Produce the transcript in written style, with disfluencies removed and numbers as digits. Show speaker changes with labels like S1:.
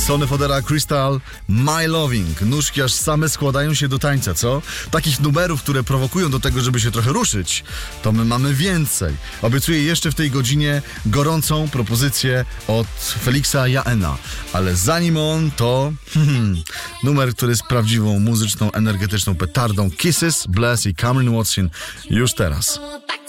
S1: Sonny Fodera, Crystal, My Loving. Nóżki aż same składają się do tańca, co? Takich numerów, które prowokują do tego, żeby się trochę ruszyć, to my mamy więcej. Obiecuję jeszcze w tej godzinie gorącą propozycję od Felixa Jaena. Ale zanim on, to numer, który jest prawdziwą muzyczną, energetyczną petardą. Kisses, Bless i Cameron Watson już teraz.